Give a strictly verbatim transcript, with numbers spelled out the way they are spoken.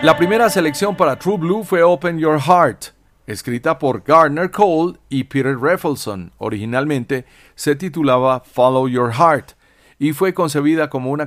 La primera selección para True Blue fue Open Your Heart, escrita por Gardner Cole y Peter Rafelson. Originalmente se titulaba Follow Your Heart y fue concebida como una